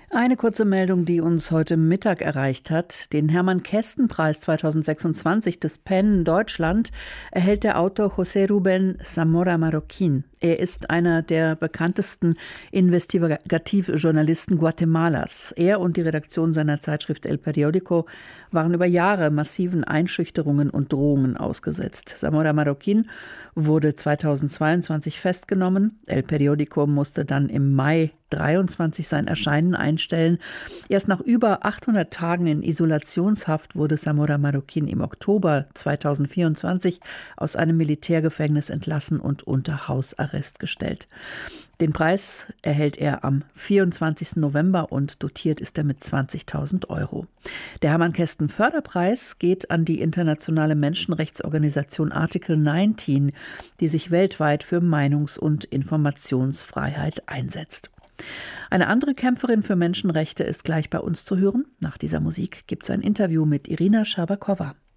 Eine kurze Meldung, die uns heute Mittag erreicht hat. Den Hermann-Kästen-Preis 2026 des PEN Deutschland erhält der Autor José Rubén Zamora Marroquín. Er ist einer der bekanntesten Investigativjournalisten Guatemalas. Er und die Redaktion seiner Zeitschrift El Periódico waren über Jahre massiven Einschüchterungen und Drohungen ausgesetzt. Zamora Marroquín wurde 2022 festgenommen. El Periódico musste dann im Mai 23 sein Erscheinen einstellen. Erst nach über 800 Tagen in Isolationshaft wurde Zamora Marroquín im Oktober 2024 aus einem Militärgefängnis entlassen und unter Hausarrest gestellt. Den Preis erhält er am 24. November und dotiert ist er mit 20.000 Euro. Der Hermann-Kästen-Förderpreis geht an die internationale Menschenrechtsorganisation Article 19, die sich weltweit für Meinungs- und Informationsfreiheit einsetzt. Eine andere Kämpferin für Menschenrechte ist gleich bei uns zu hören. Nach dieser Musik gibt es ein Interview mit Irina Scherbakowa.